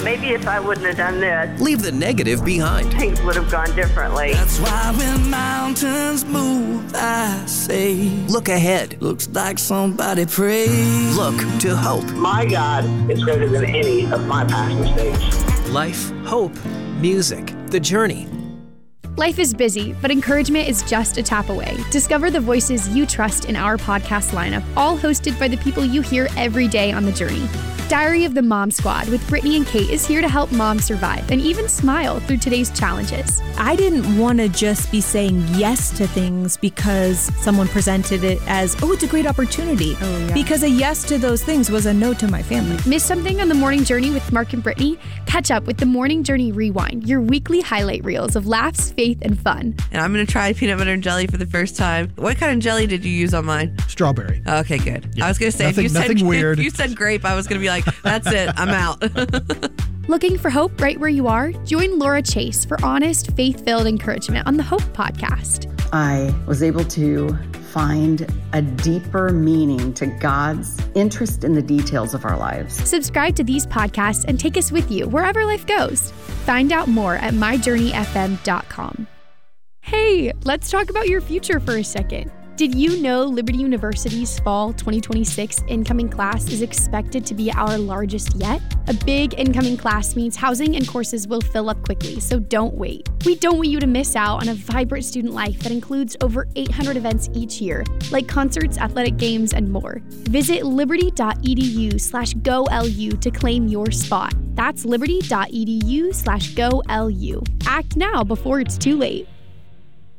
maybe if I wouldn't have done this, Leave the negative behind. things would have gone differently. That's why when mountains move, I say, Look ahead. looks like somebody prayed. Look to hope. My God is greater than any of my past mistakes. Life, hope, music, the journey. Life is busy, but encouragement is just a tap away. Discover the voices you trust in our podcast lineup, all hosted by the people you hear every day on the journey. Diary of the Mom Squad with Brittany and Kate is here to help moms survive and even smile through today's challenges. I didn't want to just be saying yes to things because someone presented it as, oh, it's a great opportunity. Because a yes to those things was a no to my family. Miss something on the Morning Journey with Mark and Brittany? Catch up with the Morning Journey Rewind, your weekly highlight reels of laughs, faith, and fun. And I'm going to try peanut butter and jelly for the first time. What kind of jelly did you use on mine? Strawberry. Okay, good. Yeah. I was going to say, Nothing weird. if you said grape, I was going to be like, that's it, I'm out. Looking for hope right where you are? Join Laura Chase for honest, faith-filled encouragement on the Hope Podcast. I was able to find a deeper meaning to God's interest in the details of our lives. Subscribe to these podcasts and take us with you wherever life goes. Find out more at myjourneyfm.com. Hey, let's talk about your future for a second. Did you know Liberty University's fall 2026 incoming class is expected to be our largest yet? A big incoming class means housing and courses will fill up quickly, so don't wait. We don't want you to miss out on a vibrant student life that includes over 800 events each year, like concerts, athletic games, and more. Visit liberty.edu/GoLU to claim your spot. That's liberty.edu/GoLU. Act now before it's too late.